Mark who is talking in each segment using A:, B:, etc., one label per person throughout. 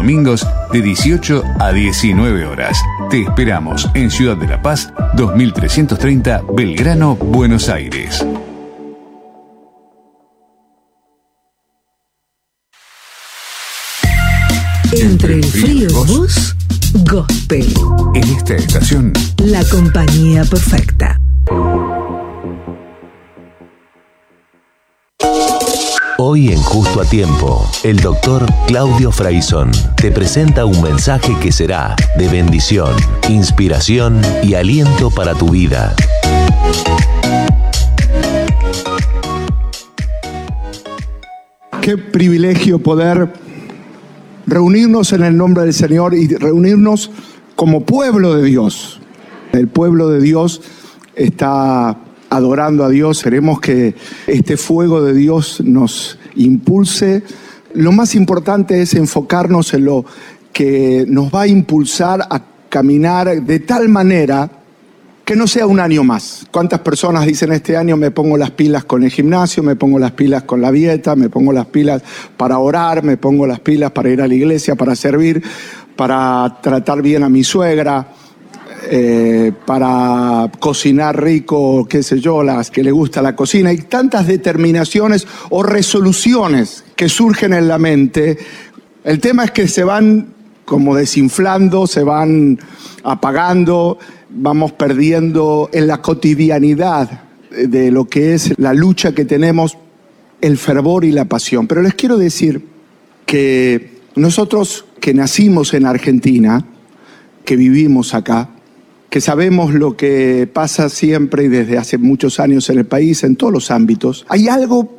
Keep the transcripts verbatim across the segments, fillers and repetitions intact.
A: domingos de dieciocho a diecinueve horas. Te esperamos en Ciudad de La Paz, dos mil trescientos treinta, Belgrano, Buenos Aires.
B: Entre el frío y vos, Gospel.
A: En esta estación,
B: la compañía perfecta.
C: Hoy en Justo a Tiempo, el doctor Claudio Fraizón te presenta un mensaje que será de bendición, inspiración y aliento para tu vida.
D: Qué privilegio poder reunirnos en el nombre del Señor y reunirnos como pueblo de Dios. El pueblo de Dios está adorando a Dios. Queremos que este fuego de Dios nos impulse. Lo más importante es enfocarnos en lo que nos va a impulsar a caminar de tal manera que no sea un año más. ¿Cuántas personas dicen este año me pongo las pilas con el gimnasio, me pongo las pilas con la dieta, me pongo las pilas para orar, me pongo las pilas para ir a la iglesia, para servir, para tratar bien a mi suegra, eh, para cocinar rico, qué sé yo, las que le gusta la cocina? Hay tantas determinaciones o resoluciones que surgen en la mente. El tema es que se van como desinflando, se van apagando, vamos perdiendo en la cotidianidad de lo que es la lucha que tenemos, el fervor y la pasión. Pero les quiero decir que nosotros que nacimos en Argentina, que vivimos acá, que sabemos lo que pasa siempre y desde hace muchos años en el país, en todos los ámbitos, hay algo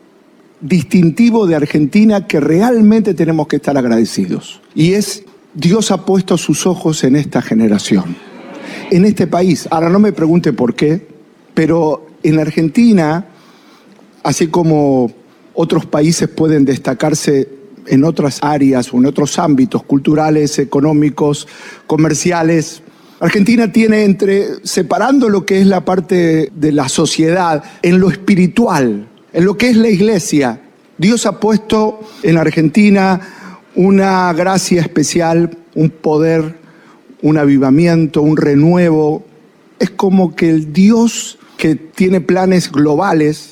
D: distintivo de Argentina que realmente tenemos que estar agradecidos. Y es, Dios ha puesto sus ojos en esta generación, en este país. Ahora no me pregunte por qué, pero en Argentina, así como otros países pueden destacarse en otras áreas o en otros ámbitos culturales, económicos, comerciales, Argentina tiene entre, separando lo que es la parte de la sociedad, en lo espiritual, en lo que es la iglesia, Dios ha puesto en Argentina una gracia especial, un poder, un avivamiento, un renuevo. Es como que el Dios que tiene planes globales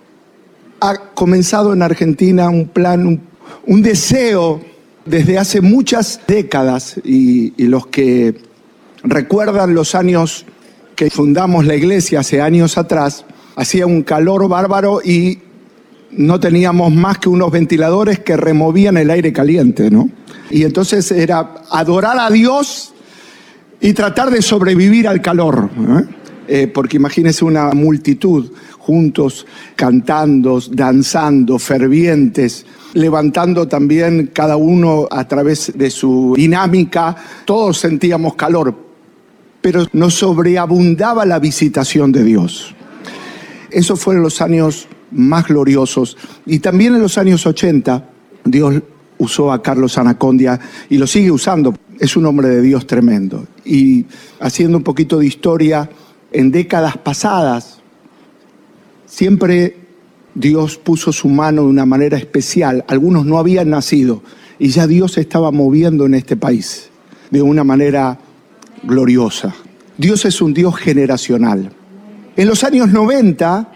D: ha comenzado en Argentina un plan, un, un deseo desde hace muchas décadas, y, y los que recuerdan los años que fundamos la iglesia hace años atrás, hacía un calor bárbaro y no teníamos más que unos ventiladores que removían el aire caliente, ¿no? Y entonces era adorar a Dios y tratar de sobrevivir al calor, ¿eh? Eh, porque imagínense una multitud juntos, cantando, danzando, fervientes, levantando también cada uno a través de su dinámica. Todos sentíamos calor, pero nos sobreabundaba la visitación de Dios. Esos fueron los años más gloriosos. Y también en los años ochenta, Dios usó a Carlos Anacondia y lo sigue usando. Es un hombre de Dios tremendo. Y haciendo un poquito de historia, en décadas pasadas, siempre Dios puso su mano de una manera especial. Algunos no habían nacido y ya Dios se estaba moviendo en este país de una manera gloriosa. Dios es un Dios generacional. En los años noventa,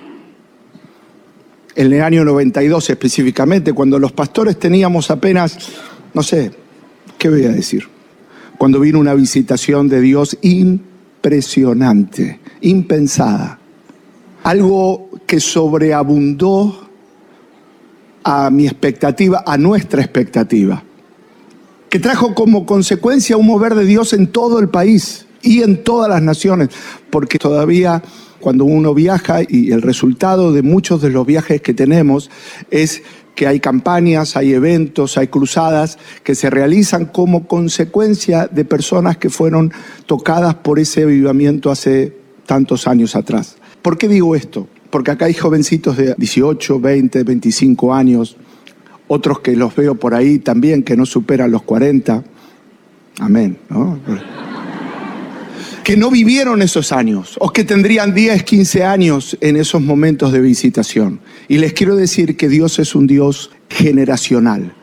D: en el año noventa y dos específicamente, cuando los pastores teníamos apenas, no sé, ¿qué voy a decir? Cuando vino una visitación de Dios impresionante, impensada. Algo que sobreabundó a mi expectativa, a nuestra expectativa. Que trajo como consecuencia un mover de Dios en todo el país y en todas las naciones. Porque todavía cuando uno viaja, y el resultado de muchos de los viajes que tenemos es que hay campañas, hay eventos, hay cruzadas que se realizan como consecuencia de personas que fueron tocadas por ese avivamiento hace tantos años atrás. ¿Por qué digo esto? Porque acá hay jovencitos de dieciocho, veinte, veinticinco años, otros que los veo por ahí también que no superan los cuarenta. Amén, ¿no? Que no vivieron esos años, o que tendrían diez, quince años en esos momentos de visitación. Y les quiero decir que Dios es un Dios generacional.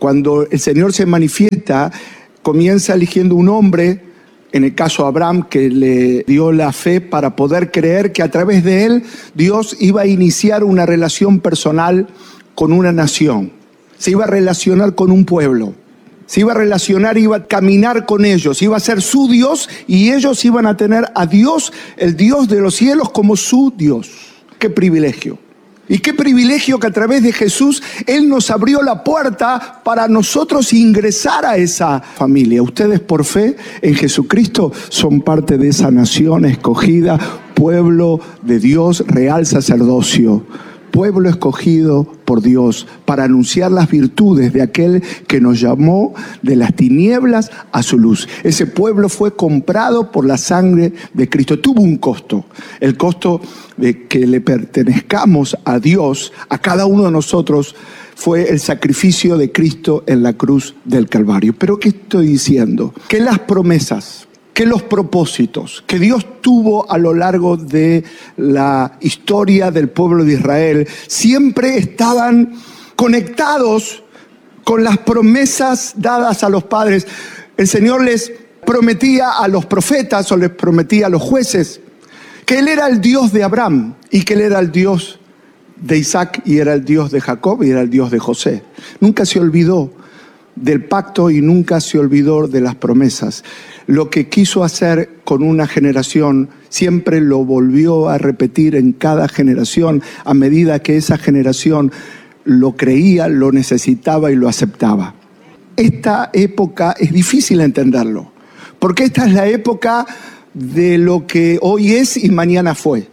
D: Cuando el Señor se manifiesta, comienza eligiendo un hombre, en el caso de Abraham, que le dio la fe para poder creer que a través de él Dios iba a iniciar una relación personal con una nación. Se iba a relacionar con un pueblo. Se iba a relacionar, iba a caminar con ellos, iba a ser su Dios y ellos iban a tener a Dios, el Dios de los cielos, como su Dios. ¡Qué privilegio! Y qué privilegio que a través de Jesús Él nos abrió la puerta para nosotros ingresar a esa familia. Ustedes por fe en Jesucristo son parte de esa nación escogida, pueblo de Dios, real sacerdocio. Pueblo escogido por Dios para anunciar las virtudes de aquel que nos llamó de las tinieblas a su luz. Ese pueblo fue comprado por la sangre de Cristo. Tuvo un costo, el costo de que le pertenezcamos a Dios, a cada uno de nosotros, fue el sacrificio de Cristo en la cruz del Calvario. ¿Pero qué estoy diciendo? Que las promesas, que los propósitos que Dios tuvo a lo largo de la historia del pueblo de Israel siempre estaban conectados con las promesas dadas a los padres. El Señor les prometía a los profetas o les prometía a los jueces que Él era el Dios de Abraham y que Él era el Dios de Isaac y era el Dios de Jacob y era el Dios de José. Nunca se olvidó del pacto y nunca se olvidó de las promesas. Lo que quiso hacer con una generación siempre lo volvió a repetir en cada generación a medida que esa generación lo creía, lo necesitaba y lo aceptaba. Esta época es difícil entenderlo, porque esta es la época de lo que hoy es y mañana fue.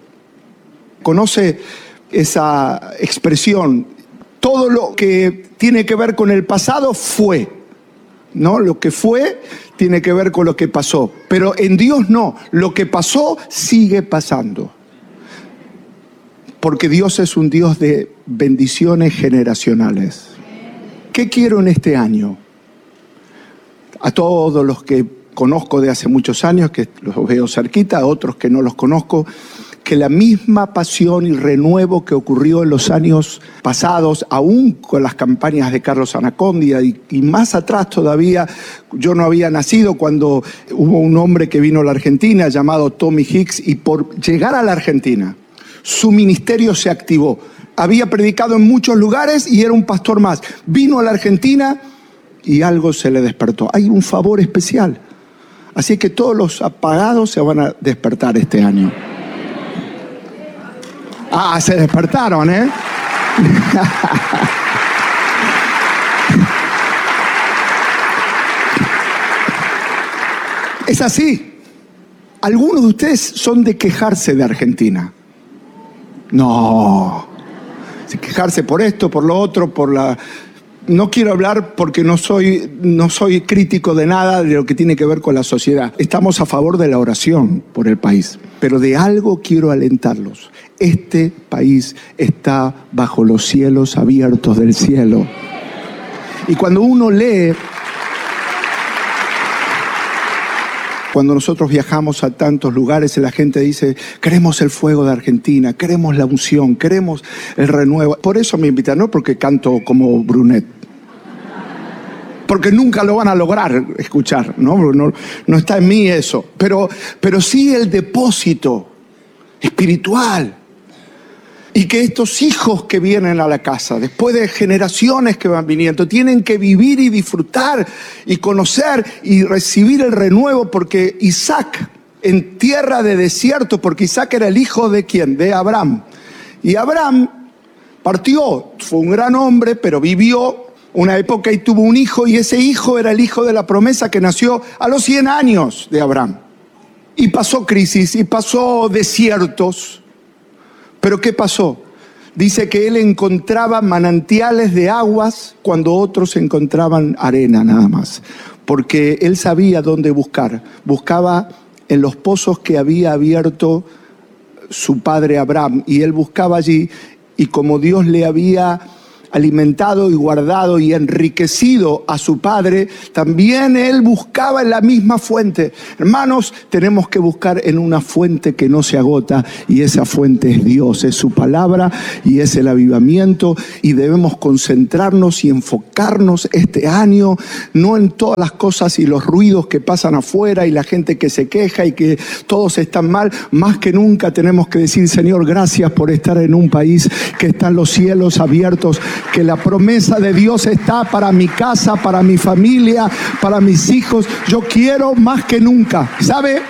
D: ¿Conoce esa expresión? Todo lo que tiene que ver con el pasado fue, ¿no? Lo que fue tiene que ver con lo que pasó. Pero en Dios no. Lo que pasó sigue pasando. Porque Dios es un Dios de bendiciones generacionales. ¿Qué quiero en este año? A todos los que conozco de hace muchos años, que los veo cerquita, a otros que no los conozco, que la misma pasión y renuevo que ocurrió en los años pasados, aún con las campañas de Carlos Anacondia y, y más atrás todavía, yo no había nacido cuando hubo un hombre que vino a la Argentina llamado Tommy Hicks y por llegar a la Argentina, su ministerio se activó. Había predicado en muchos lugares y era un pastor más. Vino a la Argentina y algo se le despertó. Hay un favor especial. Así que todos los apagados se van a despertar este año. Ah, se despertaron, ¿eh? Es así. Algunos de ustedes son de quejarse de Argentina. No. De quejarse por esto, por lo otro, por la... No quiero hablar porque no soy, no soy crítico de nada de lo que tiene que ver con la sociedad. Estamos a favor de la oración por el país. Pero de algo quiero alentarlos. Este país está bajo los cielos abiertos del cielo. Y cuando uno lee, cuando nosotros viajamos a tantos lugares y la gente dice, queremos el fuego de Argentina, queremos la unción, queremos el renuevo. Por eso me invitan, no porque canto como Brunet. Porque nunca lo van a lograr escuchar, ¿no? No, no está en mí eso. Pero, pero sí el depósito espiritual. Y que estos hijos que vienen a la casa, después de generaciones que van viniendo, tienen que vivir y disfrutar y conocer y recibir el renuevo, porque Isaac, en tierra de desierto, porque Isaac era el hijo de ¿quién? De Abraham. Y Abraham partió, fue un gran hombre, pero vivió una época y tuvo un hijo, y ese hijo era el hijo de la promesa que nació a los cien años de Abraham. Y pasó crisis, y pasó desiertos. ¿Pero qué pasó? Dice que él encontraba manantiales de aguas cuando otros encontraban arena nada más. Porque él sabía dónde buscar. Buscaba en los pozos que había abierto su padre Abraham. Y él buscaba allí, y como Dios le había alimentado y guardado y enriquecido a su Padre, también Él buscaba en la misma fuente. Hermanos, tenemos que buscar en una fuente que no se agota, y esa fuente es Dios, es su palabra y es el avivamiento, y debemos concentrarnos y enfocarnos este año, no en todas las cosas y los ruidos que pasan afuera y la gente que se queja y que todos están mal. Más que nunca tenemos que decir: Señor, gracias por estar en un país que están los cielos abiertos, que la promesa de Dios está para mi casa, para mi familia, para mis hijos. Yo quiero más que nunca. ¿Sabe?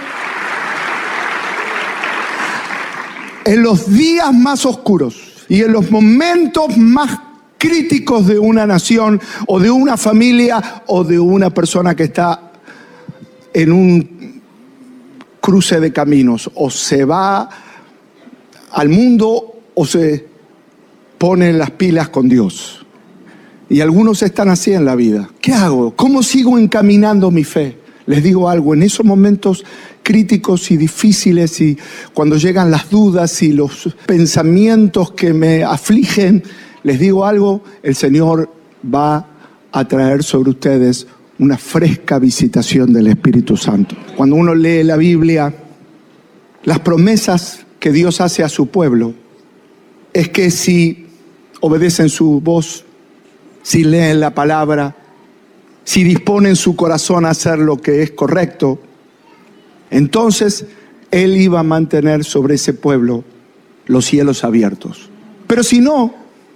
D: En los días más oscuros y en los momentos más críticos de una nación o de una familia o de una persona que está en un cruce de caminos, o se va al mundo o se pone las pilas con Dios. Y algunos están así en la vida. ¿Qué hago? ¿Cómo sigo encaminando mi fe? Les digo algo: en esos momentos críticos y difíciles, y cuando llegan las dudas y los pensamientos que me afligen, les digo algo: el Señor va a traer sobre ustedes una fresca visitación del Espíritu Santo. Cuando uno lee la Biblia, las promesas que Dios hace a su pueblo es que si obedecen su voz, si leen la palabra, si disponen su corazón a hacer lo que es correcto, entonces Él iba a mantener sobre ese pueblo los cielos abiertos. Pero si no,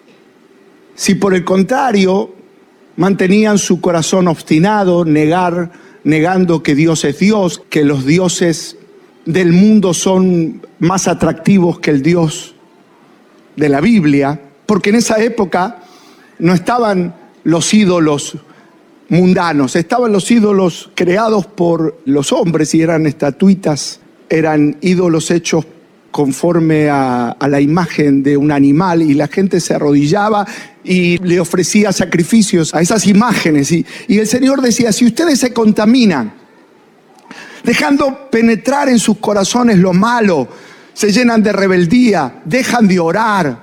D: si por el contrario mantenían su corazón obstinado, negar, negando que Dios es Dios, que los dioses del mundo son más atractivos que el Dios de la Biblia, porque en esa época no estaban los ídolos mundanos, estaban los ídolos creados por los hombres, y eran estatuitas, eran ídolos hechos conforme a, a la imagen de un animal, y la gente se arrodillaba y le ofrecía sacrificios a esas imágenes, y, y el Señor decía: si ustedes se contaminan, dejando penetrar en sus corazones lo malo, se llenan de rebeldía, dejan de orar,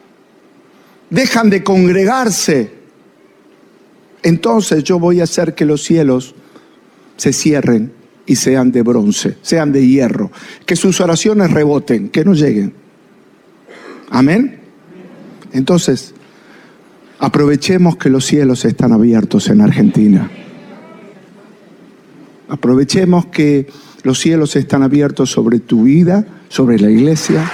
D: dejan de congregarse, entonces yo voy a hacer que los cielos se cierren y sean de bronce, sean de hierro, que sus oraciones reboten, que no lleguen. Amén. Entonces, aprovechemos que los cielos están abiertos en Argentina. Aprovechemos que los cielos están abiertos sobre tu vida, sobre la iglesia.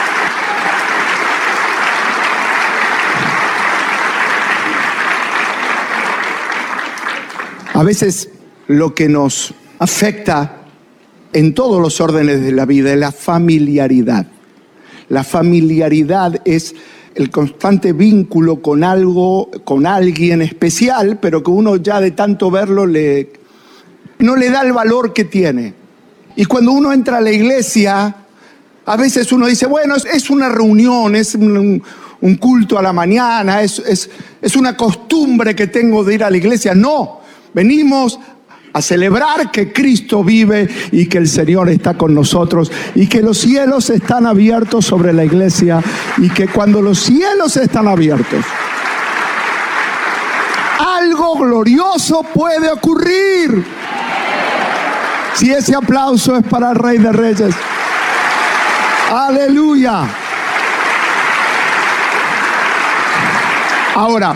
D: A veces lo que nos afecta en todos los órdenes de la vida es la familiaridad. La familiaridad es el constante vínculo con algo, con alguien especial, pero que uno ya de tanto verlo le, no le da el valor que tiene. Y cuando uno entra a la iglesia, a veces uno dice: bueno, es, es una reunión, es un, un culto a la mañana, es, es, es una costumbre que tengo de ir a la iglesia. No, venimos a celebrar que Cristo vive y que el Señor está con nosotros, y que los cielos están abiertos sobre la iglesia, y que cuando los cielos están abiertos, algo glorioso puede ocurrir. Si ese aplauso es para el Rey de Reyes. Aleluya. Ahora,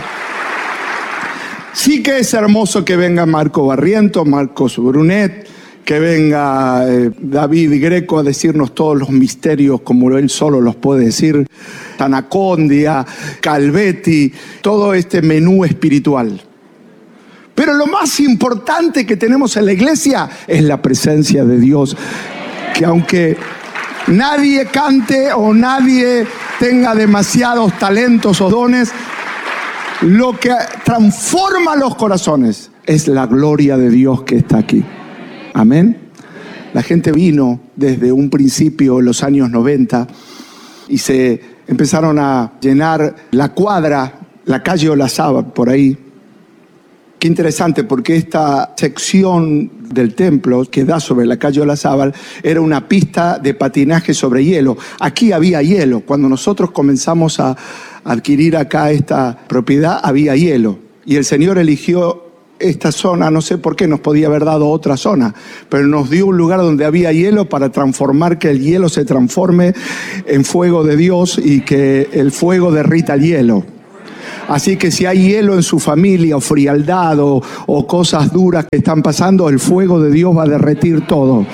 D: sí que es hermoso que venga Marco Barrientos, Marcos Brunet, que venga eh, David Greco a decirnos todos los misterios como él solo los puede decir, Tanacondia, Calvetti, todo este menú espiritual. Pero lo más importante que tenemos en la iglesia es la presencia de Dios, que aunque nadie cante o nadie tenga demasiados talentos o dones, lo que transforma los corazones es la gloria de Dios que está aquí. Amén. La gente vino desde un principio en los años noventa y se empezaron a llenar la cuadra, la calle Olazábal, por ahí, Qué interesante, porque esta sección del templo que da sobre la calle Olazábal era una pista de patinaje sobre hielo. Aquí había hielo. Cuando nosotros comenzamos a adquirir acá esta propiedad, había hielo. Y el Señor eligió esta zona, no sé por qué, nos podía haber dado otra zona, pero nos dio un lugar donde había hielo para transformar, que el hielo se transforme en fuego de Dios y que el fuego derrita el hielo. Así que si hay hielo en su familia, o frialdad, o, o cosas duras que están pasando, el fuego de Dios va a derretir todo.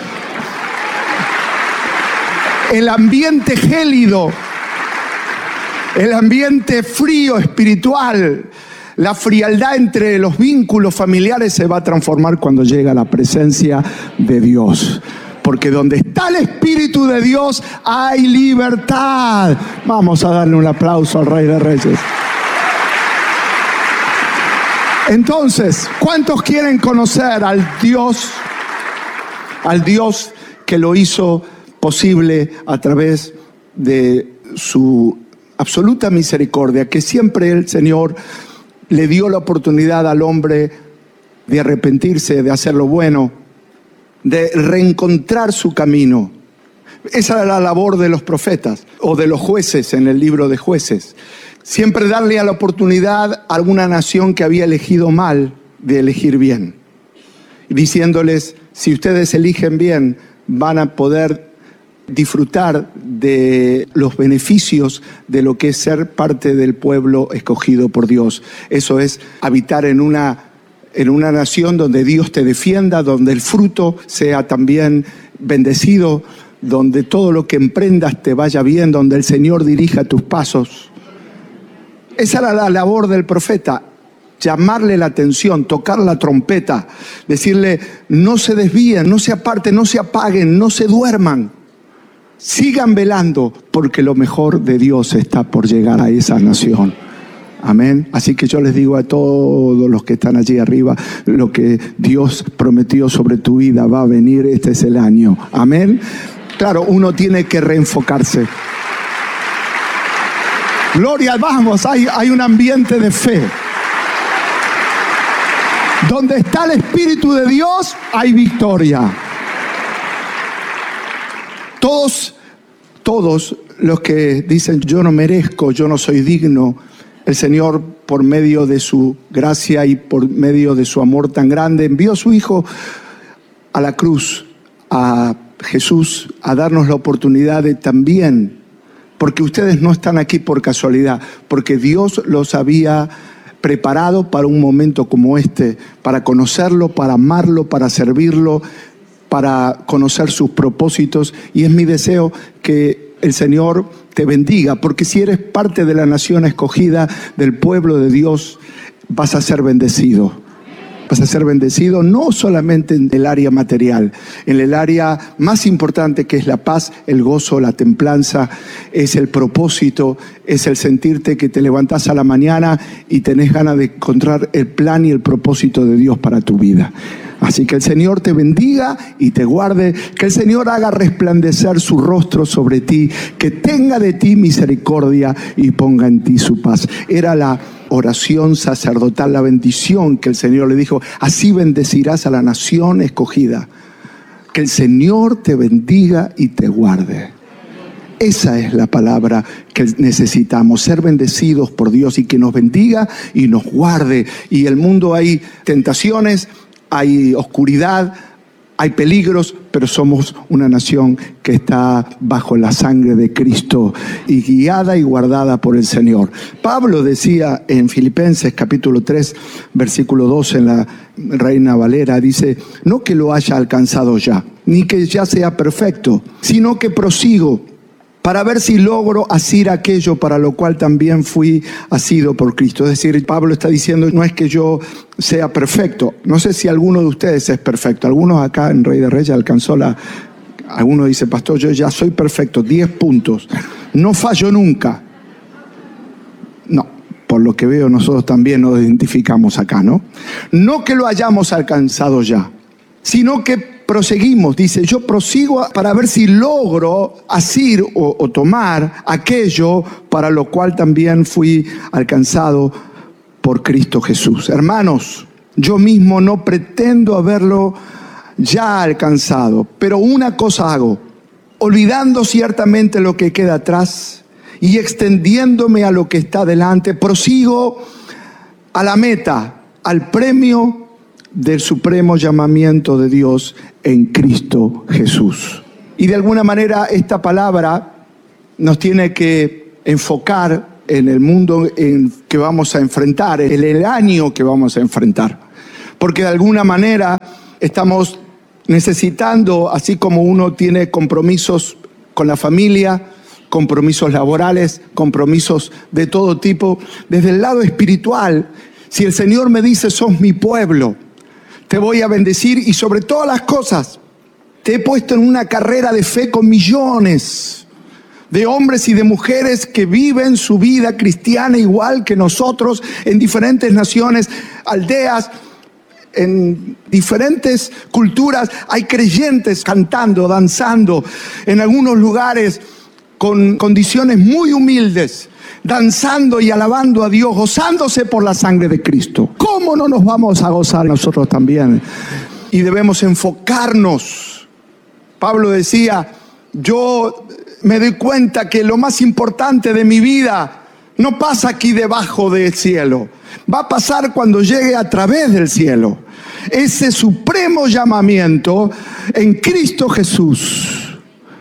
D: El ambiente gélido, el ambiente frío espiritual, la frialdad entre los vínculos familiares se va a transformar cuando llega la presencia de Dios. Porque donde está el Espíritu de Dios hay libertad. Vamos a darle un aplauso al Rey de Reyes. Entonces, ¿cuántos quieren conocer al Dios, al Dios que lo hizo posible a través de su absoluta misericordia, que siempre el Señor le dio la oportunidad al hombre de arrepentirse, de hacer lo bueno, de reencontrar su camino? Esa era la labor de los profetas o de los jueces en el libro de Jueces. Siempre darle a la oportunidad a alguna nación que había elegido mal de elegir bien. Diciéndoles, si ustedes eligen bien, van a poder disfrutar de los beneficios de lo que es ser parte del pueblo escogido por Dios. Eso es habitar en una, en una nación donde Dios te defienda, donde el fruto sea también bendecido, donde todo lo que emprendas te vaya bien, donde el Señor dirija tus pasos. Esa era la labor del profeta, llamarle la atención, tocar la trompeta, decirle, no se desvíen, no se aparten, no se apaguen, no se duerman. Sigan velando, porque lo mejor de Dios está por llegar a esa nación. Amén. Así que yo les digo a todos los que están allí arriba, lo que Dios prometió sobre tu vida va a venir, este es el año. Amén. Claro, uno tiene que reenfocarse. Gloria, vamos, hay, hay un ambiente de fe. Donde está el Espíritu de Dios, hay victoria. Todos, todos los que dicen, yo no merezco, yo no soy digno, el Señor, por medio de su gracia y por medio de su amor tan grande, envió a su Hijo a la cruz, a Jesús, a darnos la oportunidad de también, porque ustedes no están aquí por casualidad, porque Dios los había preparado para un momento como este, para conocerlo, para amarlo, para servirlo, para conocer sus propósitos. Y es mi deseo que el Señor te bendiga, porque si eres parte de la nación escogida, del pueblo de Dios, vas a ser bendecido. Vas a ser bendecido no solamente en el área material, en el área más importante, que es la paz, el gozo, la templanza, es el propósito, es el sentirte que te levantás a la mañana y tenés ganas de encontrar el plan y el propósito de Dios para tu vida. Así que el Señor te bendiga y te guarde, que el Señor haga resplandecer su rostro sobre ti, que tenga de ti misericordia y ponga en ti su paz. Era la oración sacerdotal, la bendición que el Señor le dijo, así bendecirás a la nación escogida. Que el Señor te bendiga y te guarde. Esa es la palabra que necesitamos, ser bendecidos por Dios y que nos bendiga y nos guarde. Y en el mundo hay tentaciones, hay oscuridad, hay peligros, pero somos una nación que está bajo la sangre de Cristo y guiada y guardada por el Señor. Pablo decía en Filipenses capítulo tres, versículo doce, en la Reina Valera, dice, no que lo haya alcanzado ya, ni que ya sea perfecto, sino que prosigo para ver si logro asir aquello para lo cual también fui asido por Cristo. Es decir, Pablo está diciendo, no es que yo sea perfecto. No sé si alguno de ustedes es perfecto. Algunos acá en Rey de Reyes alcanzó la... Algunos dice, pastor, yo ya soy perfecto, diez puntos. No fallo nunca. No, por lo que veo nosotros también nos identificamos acá, ¿no? No que lo hayamos alcanzado ya, sino que proseguimos, dice, yo prosigo para ver si logro asir o, o tomar aquello para lo cual también fui alcanzado por Cristo Jesús. Hermanos, yo mismo no pretendo haberlo ya alcanzado, pero una cosa hago, olvidando ciertamente lo que queda atrás y extendiéndome a lo que está delante, prosigo a la meta, al premio del supremo llamamiento de Dios en Cristo Jesús. Y de alguna manera esta palabra nos tiene que enfocar en el mundo en que vamos a enfrentar, en el año que vamos a enfrentar. Porque de alguna manera estamos necesitando, así como uno tiene compromisos con la familia, compromisos laborales, compromisos de todo tipo, desde el lado espiritual, si el Señor me dice, sos mi pueblo, te voy a bendecir y sobre todas las cosas, te he puesto en una carrera de fe con millones de hombres y de mujeres que viven su vida cristiana igual que nosotros en diferentes naciones, aldeas, en diferentes culturas. Hay creyentes cantando, danzando, en algunos lugares con condiciones muy humildes, danzando y alabando a Dios, gozándose por la sangre de Cristo. ¿Cómo no nos vamos a gozar nosotros también? Y debemos enfocarnos. Pablo decía, yo me doy cuenta que lo más importante de mi vida no pasa aquí debajo del cielo, va a pasar cuando llegue a través del cielo. Ese supremo llamamiento en Cristo Jesús.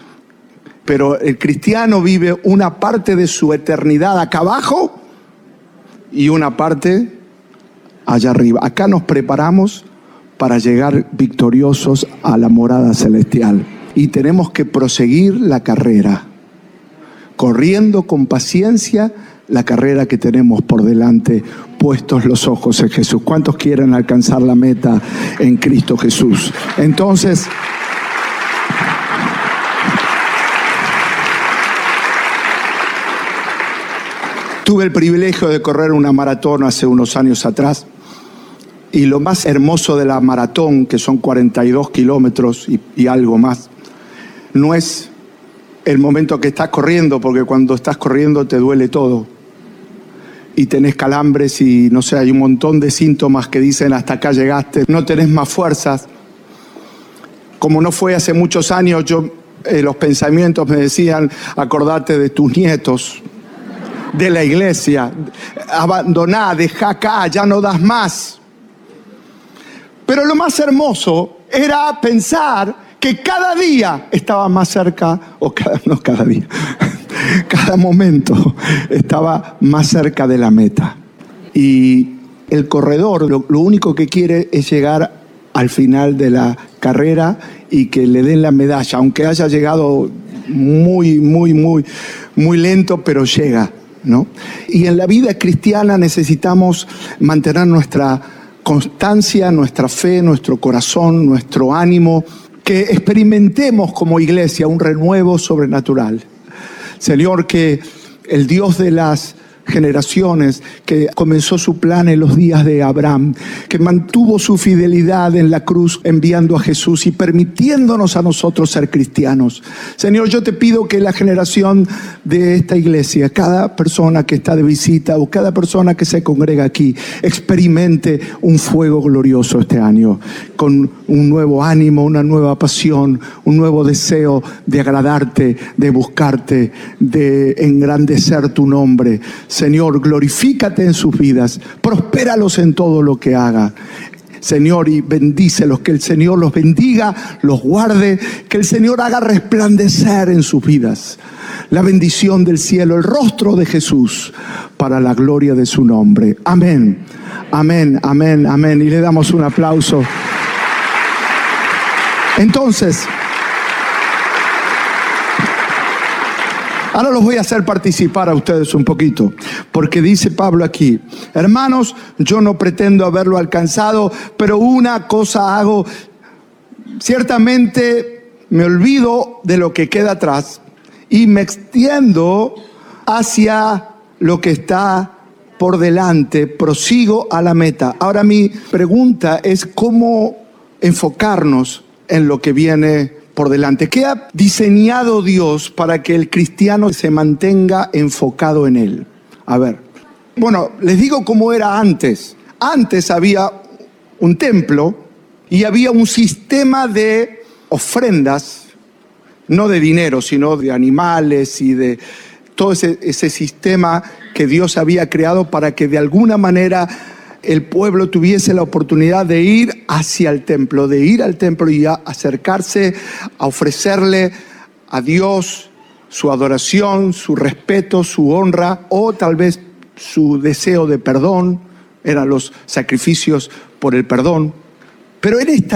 D: Pero el cristiano vive una parte de su eternidad acá abajo y una parte allá arriba. Acá nos preparamos para llegar victoriosos a la morada celestial. Y tenemos que proseguir la carrera, corriendo con paciencia la carrera que tenemos por delante, puestos los ojos en Jesús. ¿Cuántos quieren alcanzar la meta en Cristo Jesús? Entonces, tuve el privilegio de correr una maratón hace unos años atrás. Y lo más hermoso de la maratón, que son cuarenta y dos kilómetros y, y algo más, no es el momento que estás corriendo, porque cuando estás corriendo te duele todo. Y tenés calambres y no sé, hay un montón de síntomas que dicen hasta acá llegaste, no tenés más fuerzas. Como no fue hace muchos años, yo eh, los pensamientos me decían, acordate de tus nietos, de la iglesia, abandoná, dejá acá, ya no das más. Pero lo más hermoso era pensar que cada día estaba más cerca, o cada, no cada día, cada momento estaba más cerca de la meta. Y el corredor lo, lo único que quiere es llegar al final de la carrera y que le den la medalla, aunque haya llegado muy, muy, muy, muy lento, pero llega, ¿no? Y en la vida cristiana necesitamos mantener nuestra constancia, nuestra fe, nuestro corazón, nuestro ánimo, que experimentemos como iglesia un renuevo sobrenatural. Señor, que el Dios de las generaciones, que comenzó su plan en los días de Abraham, que mantuvo su fidelidad en la cruz enviando a Jesús y permitiéndonos a nosotros ser cristianos. Señor, yo te pido que la generación de esta iglesia, cada persona que está de visita o cada persona que se congrega aquí, experimente un fuego glorioso este año, con un nuevo ánimo, una nueva pasión, un nuevo deseo de agradarte, de buscarte, de engrandecer tu nombre. Señor, glorifícate en sus vidas, prospéralos en todo lo que haga. Señor, y bendícelos, que el Señor los bendiga, los guarde, que el Señor haga resplandecer en sus vidas la bendición del cielo, el rostro de Jesús, para la gloria de su nombre. Amén, amén, amén, amén. Y le damos un aplauso. Entonces, ahora los voy a hacer participar a ustedes un poquito, porque dice Pablo aquí, hermanos, yo no pretendo haberlo alcanzado, pero una cosa hago, ciertamente me olvido de lo que queda atrás y me extiendo hacia lo que está por delante, prosigo a la meta. Ahora mi pregunta es cómo enfocarnos en lo que viene por delante. ¿Qué ha diseñado Dios para que el cristiano se mantenga enfocado en Él? A ver, bueno, les digo cómo era antes. Antes había un templo y había un sistema de ofrendas, no de dinero, sino de animales y de todo ese, ese sistema que Dios había creado para que de alguna manera el pueblo tuviese la oportunidad de ir hacia el templo, de ir al templo y a acercarse a ofrecerle a Dios su adoración, su respeto, su honra o tal vez su deseo de perdón. Eran los sacrificios por el perdón. Pero en esta